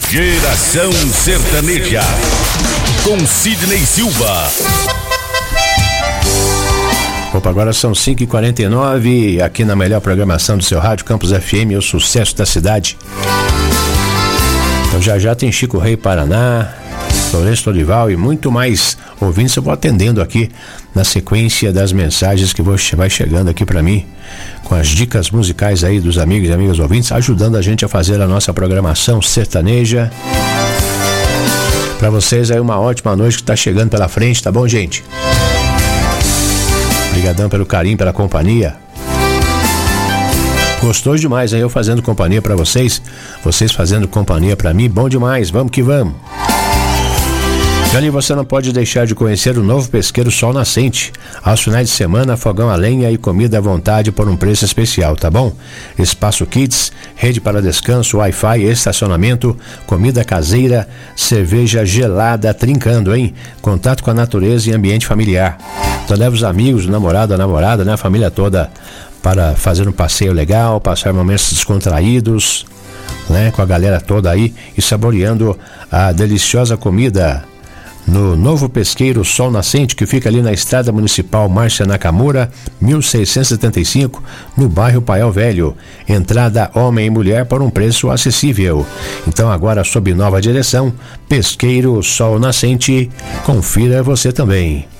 Geração Sertaneja, com Sidney Silva. Opa, agora são 5h49, aqui na melhor programação do seu rádio, Campus FM, o sucesso da cidade. Então já tem Chico Rei Paraná, Lourenço Dorival e muito mais ouvintes. Eu vou atendendo aqui na sequência das mensagens que vai chegando aqui para mim, com as dicas musicais aí dos amigos e amigas ouvintes, ajudando a gente a fazer a nossa programação sertaneja. Para vocês aí uma ótima noite que tá chegando pela frente, tá bom, gente? Obrigadão pelo carinho, pela companhia. Gostou demais aí eu fazendo companhia para vocês fazendo companhia para mim, bom demais, vamos que vamos. Johnny, você não pode deixar de conhecer o novo pesqueiro Sol Nascente. Aos finais de semana, fogão a lenha e comida à vontade por um preço especial, tá bom? Espaço Kids, rede para descanso, Wi-Fi, estacionamento, comida caseira, cerveja gelada trincando, hein? Contato com a natureza e ambiente familiar. Então leva os amigos, o namorado, a namorada, né? A família toda para fazer um passeio legal, passar momentos descontraídos, né? Com a galera toda aí e saboreando a deliciosa comida no novo pesqueiro Sol Nascente, que fica ali na Estrada Municipal Márcia Nakamura, 1675, no bairro Paiol Velho. Entrada homem e mulher por um preço acessível. Então agora sob nova direção, pesqueiro Sol Nascente, confira você também.